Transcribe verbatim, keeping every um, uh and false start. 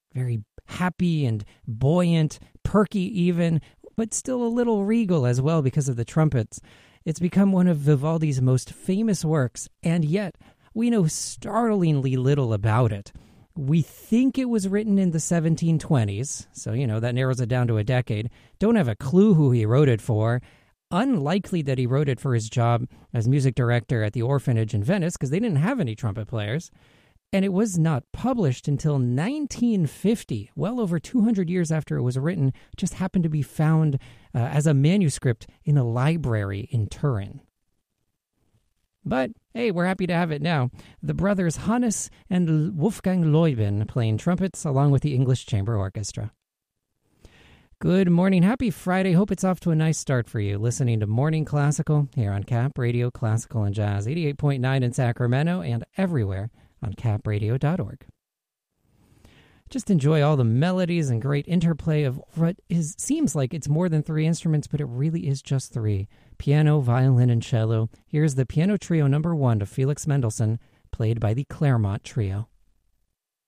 very happy and buoyant, perky even, but still a little regal as well because of the trumpets. It's become one of Vivaldi's most famous works, and yet we know startlingly little about it. We think it was written in the seventeen twenties, so, you know, that narrows it down to a decade. Don't have a clue who he wrote it for. Unlikely that he wrote it for his job as music director at the orphanage in Venice, because they didn't have any trumpet players. And it was not published until nineteen fifty, well over two hundred years after it was written. It just happened to be found uh, as a manuscript in a library in Turin. But, hey, we're happy to have it now. The brothers Hannes and Wolfgang Leuben playing trumpets along with the English Chamber Orchestra. Good morning. Happy Friday. Hope it's off to a nice start for you. Listening to Morning Classical here on Cap Radio Classical and Jazz, eighty-eight point nine in Sacramento and everywhere on cap radio dot org. Just enjoy all the melodies and great interplay of what is seems like it's more than three instruments, but it really is just three. Piano, violin, and cello. Here's the Piano Trio number one to Felix Mendelssohn, played by the Claremont Trio.